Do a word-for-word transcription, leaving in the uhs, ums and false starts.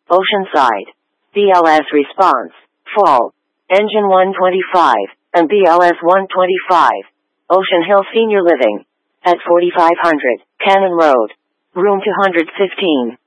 Oceanside. B L S response, fall. Engine one twenty-five, and B L S one twenty-five. Ocean Hill Senior Living. At forty-five hundred, Cannon Road. Room two hundred fifteen.